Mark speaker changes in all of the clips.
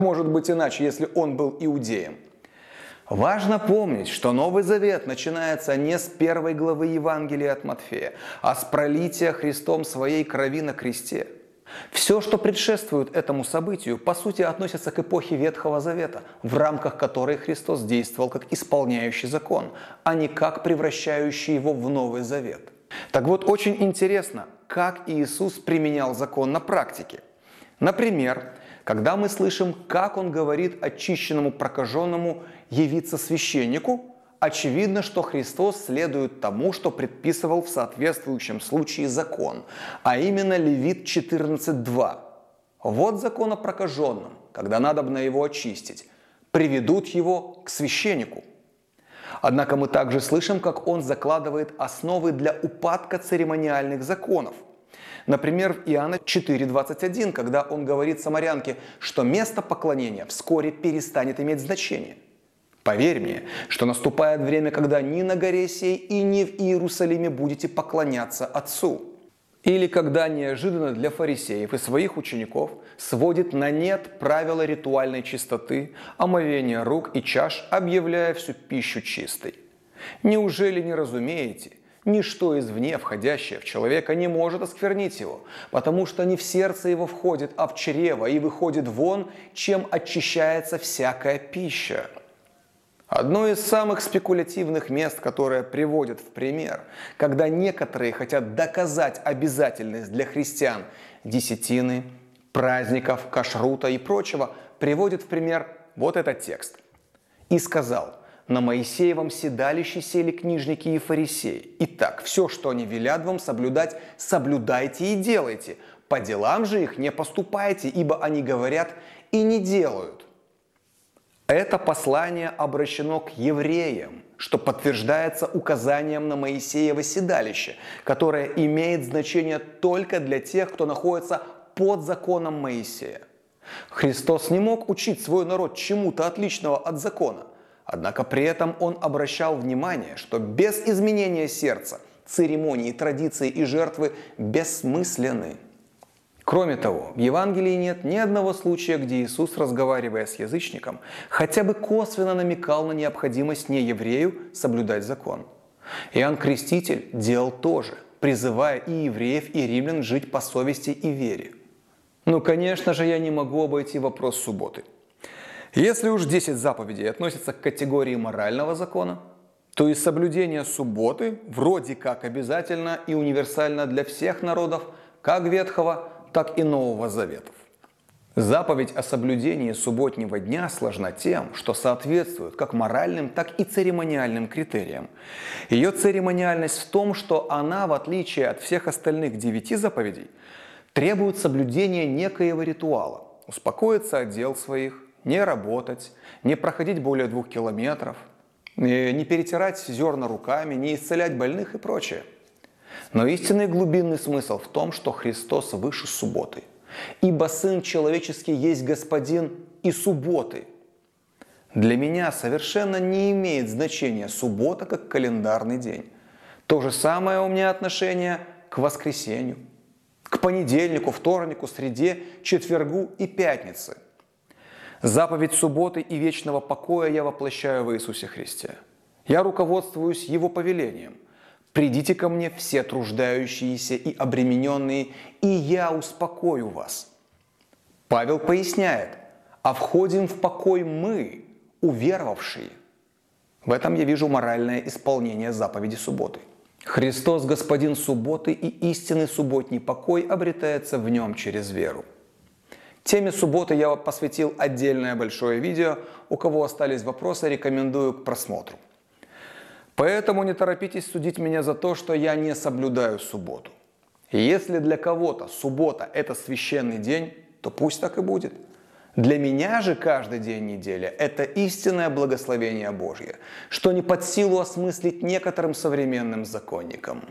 Speaker 1: может быть иначе, если он был иудеем? Важно помнить, что Новый Завет начинается не с первой главы Евангелия от Матфея, а с пролития Христом своей крови на кресте. Все, что предшествует этому событию, по сути относится к эпохе Ветхого Завета, в рамках которой Христос действовал как исполняющий закон, а не как превращающий его в Новый Завет. Так вот, очень интересно, как Иисус применял закон на практике. Например, когда мы слышим, как Он говорит очищенному прокаженному явиться священнику, очевидно, что Христос следует тому, что предписывал в соответствующем случае закон, а именно Левит 14.2. Вот закон о прокаженном, когда надобно его очистить, приведут его к священнику. Однако мы также слышим, как Он закладывает основы для упадка церемониальных законов. Например, в Иоанна 4.21, когда Он говорит самарянке, что место поклонения вскоре перестанет иметь значение. Поверь мне, что наступает время, когда ни на горе сей и ни в Иерусалиме будете поклоняться Отцу. Или когда неожиданно для фарисеев и своих учеников сводит на нет правила ритуальной чистоты, омовения рук и чаш, объявляя всю пищу чистой. Неужели не разумеете? Ничто извне, входящее в человека, не может осквернить его, потому что не в сердце его входит, а в чрево, и выходит вон, чем очищается всякая пища. Одно из самых спекулятивных мест, которое приводит в пример, когда некоторые хотят доказать обязательность для христиан десятины, праздников, кашрута и прочего, приводит в пример вот этот текст. «И сказал: на Моисеевом седалище сели книжники и фарисеи. Итак, все, что они велят вам соблюдать, соблюдайте и делайте. По делам же их не поступайте, ибо они говорят и не делают». Это послание обращено к евреям, что подтверждается указанием на Моисеево седалище, которое имеет значение только для тех, кто находится под законом Моисея. Христос не мог учить свой народ чему-то отличного от закона, однако при этом Он обращал внимание, что без изменения сердца церемонии, традиции и жертвы бессмысленны. Кроме того, в Евангелии нет ни одного случая, где Иисус, разговаривая с язычником, хотя бы косвенно намекал на необходимость нееврею соблюдать закон. Иоанн Креститель делал то же, призывая и евреев, и римлян жить по совести и вере. Ну, конечно же, я не могу обойти вопрос субботы. Если уж 10 заповедей относятся к категории морального закона, то и соблюдение субботы вроде как обязательно и универсально для всех народов, как Ветхого, так и Нового Заветов. Заповедь о соблюдении субботнего дня сложна тем, что соответствует как моральным, так и церемониальным критериям. Ее церемониальность в том, что она, в отличие от всех остальных 9 заповедей, требует соблюдения некоего ритуала. Успокоиться от дел своих, не работать, не проходить более 2 километров, не перетирать зерна руками, не исцелять больных и прочее. Но истинный глубинный смысл в том, что Христос выше субботы. Ибо Сын Человеческий есть Господин и субботы. Для меня совершенно не имеет значения суббота как календарный день. То же самое у меня отношение к воскресенью, к понедельнику, вторнику, среде, четвергу и пятнице. Заповедь субботы и вечного покоя я воплощаю в Иисусе Христе. Я руководствуюсь Его повелением. «Придите ко мне все труждающиеся и обремененные, и я успокою вас». Павел поясняет: «А входим в покой мы, уверовавшие». В этом я вижу моральное исполнение заповеди субботы. Христос Господин субботы, и истинный субботний покой обретается в Нем через веру. Теме субботы я посвятил отдельное большое видео. У кого остались вопросы, рекомендую к просмотру. Поэтому не торопитесь судить меня за то, что я не соблюдаю субботу. И если для кого-то суббота – это священный день, то пусть так и будет. Для меня же каждый день недели – это истинное благословение Божье, что не под силу осмыслить некоторым современным законникам.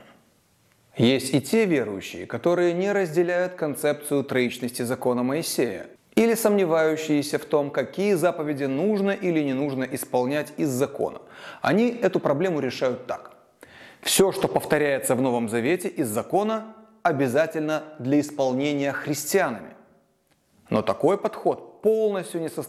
Speaker 1: Есть и те верующие, которые не разделяют концепцию троичности закона Моисея, или сомневающиеся в том, какие заповеди нужно или не нужно исполнять из закона. Они эту проблему решают так. Все, что повторяется в Новом Завете из закона, обязательно для исполнения христианами. Но такой подход полностью не